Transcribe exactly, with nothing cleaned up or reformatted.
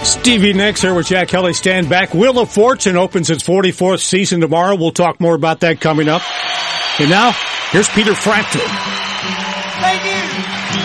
Stevie Nicks here with Jack Kelly. Stand back. Wheel of Fortune opens its forty-fourth season tomorrow. We'll talk more about that coming up. And now, here's Peter Frampton. Thank you.